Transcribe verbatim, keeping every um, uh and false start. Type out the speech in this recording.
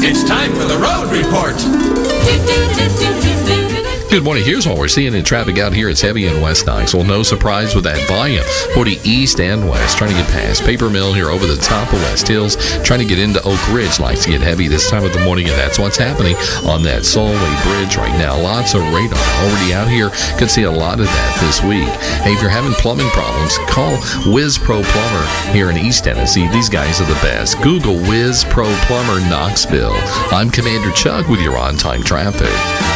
It's time for the road report. Good morning. Here's what we're seeing in traffic out here. It's heavy in West Knoxville. No surprise with that volume. forty east and west. Trying to get past Paper Mill here over the top of West Hills. Trying to get into Oak Ridge. Likes to get heavy this time of the morning, and that's what's happening on that Solway Bridge right now. Lots of radar already out here. Could see a lot of that this week. Hey, if you're having plumbing problems, call Whiz Pro Plumber here in East Tennessee. These guys are the best. Google Whiz Pro Plumber Knoxville. I'm Commander Chuck with your on-time traffic.